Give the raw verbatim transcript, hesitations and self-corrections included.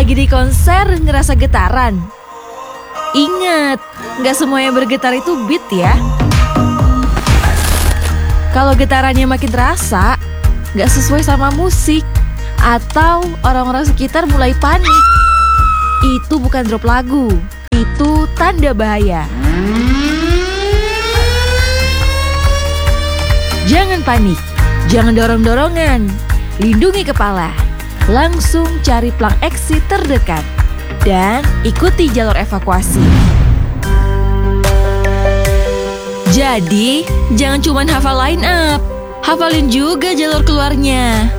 lagi di konser ngerasa getaran? Ingat, nggak semua yang bergetar itu beat ya. Kalau getarannya makin terasa, nggak sesuai sama musik, atau orang-orang sekitar mulai panik, itu bukan drop lagu, itu tanda bahaya. Jangan panik, jangan dorong-dorongan, lindungi kepala. Langsung cari plang exit terdekat dan ikuti jalur evakuasi. Jadi, jangan cuma hafal line up, hafalin juga jalur keluarnya.